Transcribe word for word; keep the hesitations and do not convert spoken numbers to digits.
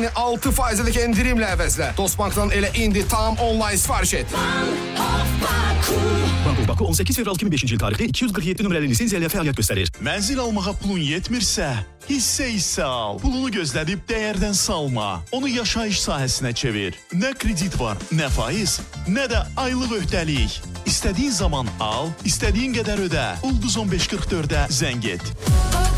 kredini altı faizlik endirimlə əvəzlə. Dostbankdan elə indi tam onlayn sifariş et. Bank of Baku on sekiz fevral iki bin beşinci il tarixli iki yüz qırx yeddi nömrəli lisenziya ilə fəaliyyət göstərir. Mənzil almağa pulun yetmirsə, hissə-hissə al. Pulunu gözlədib dəyərdən salma. Onu yaşayış sahəsinə çevir. Nə kredit var, nə faiz, nə də aylıq öhdəlik. İstədiyin zaman al, istədiyin qədər ödə. Ulduz on beş qırx dördə zəng et.